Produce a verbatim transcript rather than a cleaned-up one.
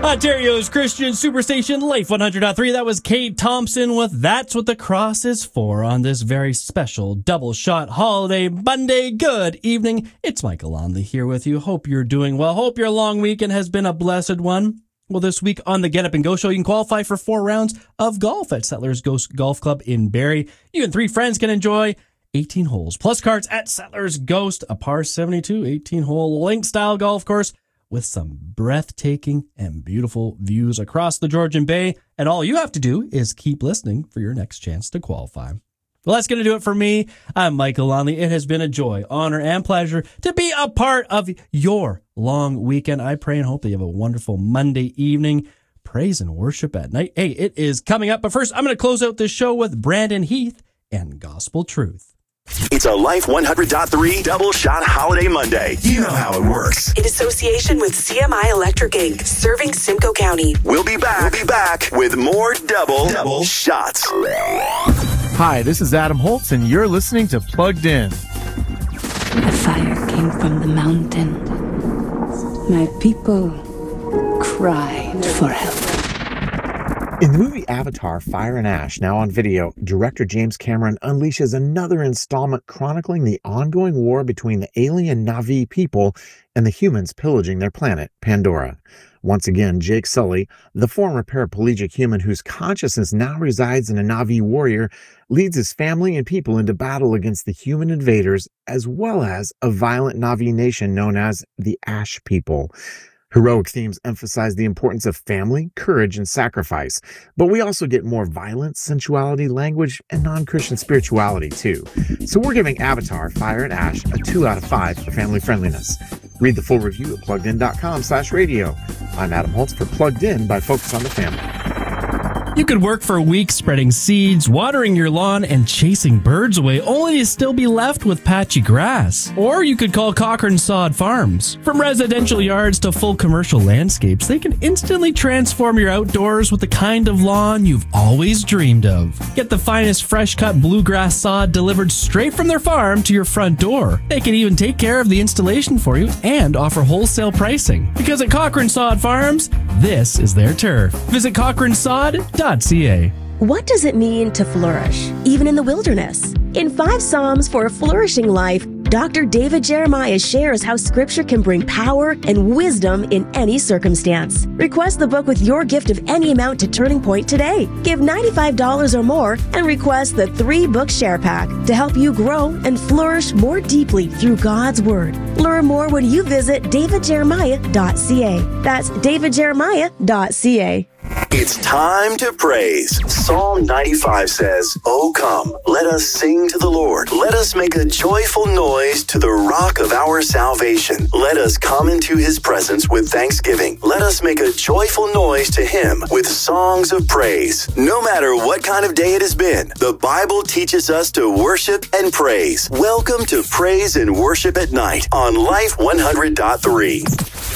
Ontario's Christian Superstation, Life one hundred point three. That was Kate Thompson with That's What the Cross Is For on this very special double shot holiday Monday. Good evening. It's Michael Lonley here with you. Hope you're doing well. Hope your long weekend has been a blessed one. Well, this week on the Get Up and Go show, you can qualify for four rounds of golf at Settlers Ghost Golf Club in Barrie. You and three friends can enjoy eighteen holes, plus carts at Settlers Ghost, a par seventy-two eighteen-hole link-style golf course with some breathtaking and beautiful views across the Georgian Bay. And all you have to do is keep listening for your next chance to qualify. Well, that's going to do it for me. I'm Michael Lonley. It has been a joy, honor, and pleasure to be a part of your long weekend. I pray and hope that you have a wonderful Monday evening. Praise and worship at night. Hey, it is coming up. But first, I'm going to close out this show with Brandon Heath and Gospel Truth. It's a Life one hundred point three Double Shot Holiday Monday. You know how it works. In association with C M I Electric Incorporated, serving Simcoe County. We'll be back. We'll be back with more Double, double Shots. Hi, this is Adam Holtz, and you're listening to Plugged In. The fire came from the mountain. My people cried for help. In the movie Avatar, Fire and Ash, now on video, director James Cameron unleashes another installment chronicling the ongoing war between the alien Na'vi people and the humans pillaging their planet, Pandora. Once again, Jake Sully, the former paraplegic human whose consciousness now resides in a Na'vi warrior, leads his family and people into battle against the human invaders, as well as a violent Na'vi nation known as the Ash People. Heroic themes emphasize the importance of family, courage, and sacrifice, but we also get more violence, sensuality, language, and non-Christian spirituality, too. So we're giving Avatar, Fire and Ash a two out of five for family friendliness. Read the full review at pluggedin.com slash radio. I'm Adam Holtz for Plugged In by Focus on the Family. You could work for weeks spreading seeds, watering your lawn, and chasing birds away, only to still be left with patchy grass. Or you could call Cochrane Sod Farms. From residential yards to full commercial landscapes, they can instantly transform your outdoors with the kind of lawn you've always dreamed of. Get the finest fresh-cut bluegrass sod delivered straight from their farm to your front door. They can even take care of the installation for you and offer wholesale pricing. Because at Cochrane Sod Farms, this is their turf. Visit Cochrane Sod dot C A. What does it mean to flourish, even in the wilderness? In Five Psalms for a Flourishing Life, Doctor David Jeremiah shares how Scripture can bring power and wisdom in any circumstance. Request the book with your gift of any amount to Turning Point today. Give ninety-five dollars or more and request the three-book share pack to help you grow and flourish more deeply through God's Word. Learn more when you visit david jeremiah dot c a. That's david jeremiah dot c a. It's time to praise. Psalm ninety-five says, "Oh come, let us sing to the Lord. Let us make a joyful noise to the rock of our salvation. Let us come into his presence with thanksgiving. Let us make a joyful noise to him with songs of praise." No matter what kind of day it has been, the Bible teaches us to worship and praise. Welcome to Praise and Worship at Night on Life one hundred point three.